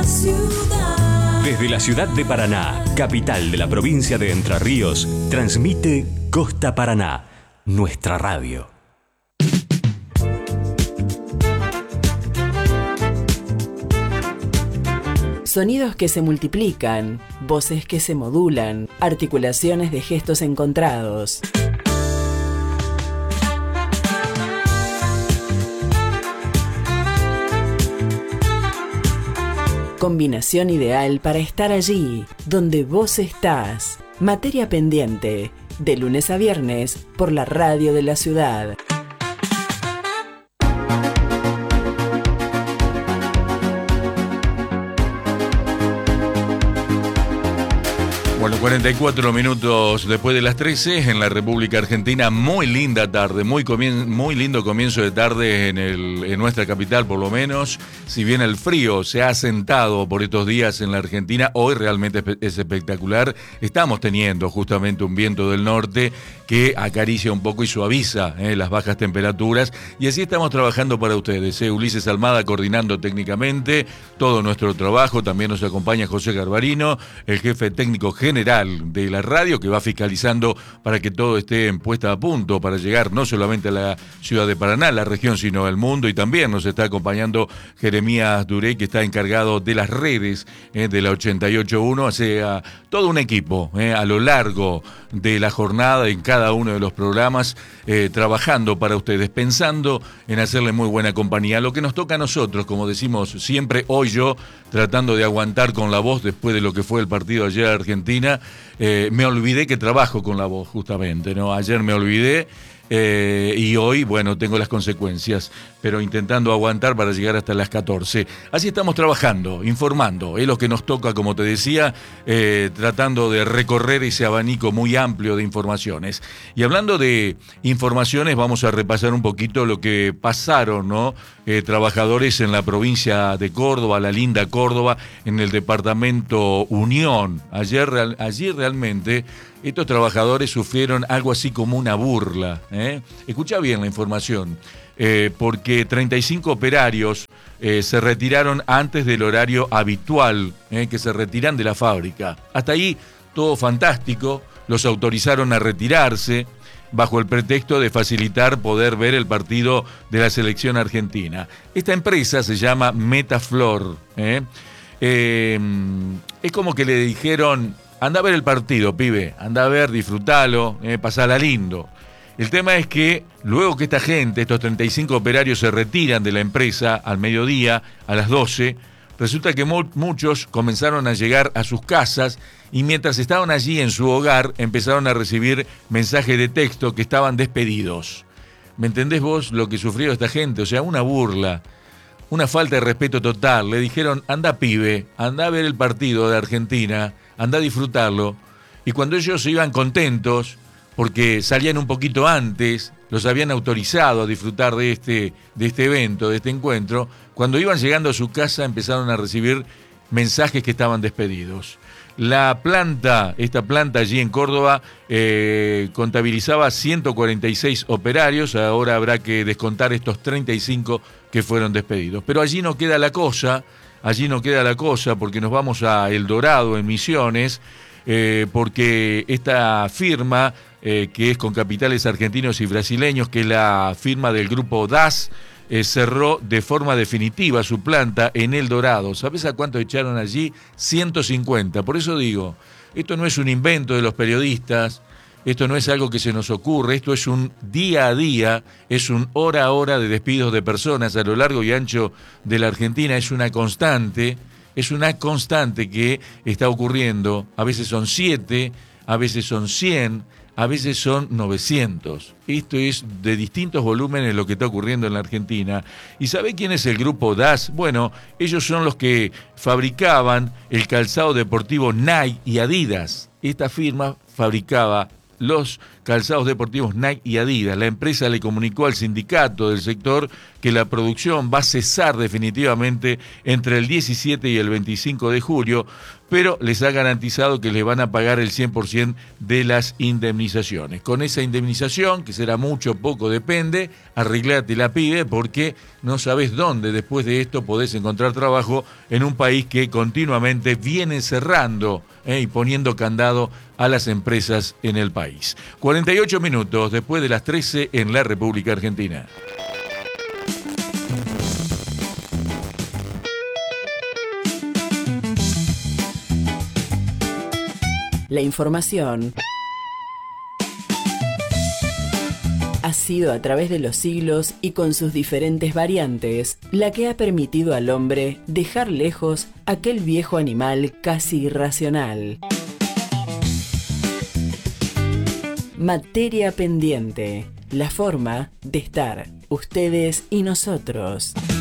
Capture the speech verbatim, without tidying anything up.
Desde la ciudad de Paraná, capital de la provincia de Entre Ríos, transmite Costa Paraná, nuestra radio. Sonidos que se multiplican, voces que se modulan, articulaciones de gestos encontrados. Combinación ideal para estar allí, donde vos estás. Materia pendiente, de lunes a viernes, por la radio de la ciudad. Bueno, cuarenta y cuatro minutos después de las trece en la República Argentina. Muy linda tarde, muy, comien- muy lindo comienzo de tarde en, el, en nuestra capital, por lo menos. Si bien el frío se ha asentado por estos días en la Argentina, hoy realmente es espectacular. Estamos teniendo justamente un viento del norte que acaricia un poco y suaviza eh, las bajas temperaturas. Y así estamos trabajando para ustedes. Eh. Ulises Almada coordinando técnicamente todo nuestro trabajo. También nos acompaña José Garbarino, el jefe técnico general general de la radio, que va fiscalizando para que todo esté en puesta a punto para llegar no solamente a la ciudad de Paraná, la región, sino al mundo. Y también nos está acompañando Jeremías Durey, que está encargado de las redes eh, de la ochenta y ocho punto uno, o sea, todo un equipo eh, a lo largo de la jornada en cada uno de los programas, eh, trabajando para ustedes, pensando en hacerle muy buena compañía. Lo que nos toca a nosotros, como decimos siempre, hoy yo tratando de aguantar con la voz después de lo que fue el partido ayer a Argentina. Eh, me olvidé que trabajo con la voz, justamente, ¿no? Ayer me olvidé eh, y hoy, bueno, tengo las consecuencias, pero intentando aguantar para llegar hasta las catorce. Así estamos trabajando, informando, es lo que nos toca, como te decía, eh, tratando de recorrer ese abanico muy amplio de informaciones. Y hablando de informaciones, vamos a repasar un poquito lo que pasaron, ¿no? Eh, trabajadores en la provincia de Córdoba, la linda Córdoba, en el departamento Unión. Ayer, real, allí realmente estos trabajadores sufrieron algo así como una burla. ¿eh? Escucha bien la información, eh, porque treinta y cinco operarios eh, se retiraron antes del horario habitual, eh, que se retiran de la fábrica. Hasta ahí todo fantástico, los autorizaron a retirarse bajo el pretexto de facilitar poder ver el partido de la selección argentina. Esta empresa se llama Metaflor. ¿eh? Eh, es como que le dijeron: anda a ver el partido, pibe, anda a ver, disfrutalo, eh, pasala lindo. El tema es que luego que esta gente, estos treinta y cinco operarios, se retiran de la empresa al mediodía, a las doce, resulta que mu- muchos comenzaron a llegar a sus casas y mientras estaban allí en su hogar empezaron a recibir mensajes de texto que estaban despedidos. ¿Me entendés vos lo que sufrió esta gente? O sea, una burla, una falta de respeto total. Le dijeron: anda, pibe, anda a ver el partido de Argentina, anda a disfrutarlo. Y cuando ellos se iban contentos, porque salían un poquito antes, los habían autorizado a disfrutar de este, de este evento, de este encuentro, cuando iban llegando a su casa empezaron a recibir mensajes que estaban despedidos. La planta, esta planta allí en Córdoba, eh, contabilizaba ciento cuarenta y seis operarios, ahora habrá que descontar estos treinta y cinco que fueron despedidos. Pero allí no queda la cosa, allí no queda la cosa, porque nos vamos a El Dorado, en Misiones, eh, porque esta firma, eh, que es con capitales argentinos y brasileños, que es la firma del grupo D A S, eh, cerró de forma definitiva su planta en El Dorado. ¿Sabes a cuánto echaron allí? ciento cincuenta. Por eso digo, esto no es un invento de los periodistas, esto no es algo que se nos ocurre, esto es un día a día, es un hora a hora de despidos de personas a lo largo y ancho de la Argentina, es una constante, es una constante que está ocurriendo. A veces son siete, a veces son cien, a veces son novecientos. Esto es de distintos volúmenes lo que está ocurriendo en la Argentina. ¿Y sabe quién es el grupo D A S? Bueno, ellos son los que fabricaban el calzado deportivo Nike y Adidas. Esta firma fabricaba los calzados deportivos Nike y Adidas. La empresa le comunicó al sindicato del sector que la producción va a cesar definitivamente entre el diecisiete y el veinticinco de julio, pero les ha garantizado que les van a pagar el cien por ciento de las indemnizaciones. Con esa indemnización, que será mucho o poco, depende, arreglate la pibe, porque no sabes dónde después de esto podés encontrar trabajo en un país que continuamente viene cerrando eh, y poniendo candado a las empresas en el país. cuarenta y ocho minutos después de las trece en la República Argentina. La información ha sido a través de los siglos y con sus diferentes variantes la que ha permitido al hombre dejar lejos aquel viejo animal casi irracional. Materia pendiente, la forma de estar ustedes y nosotros.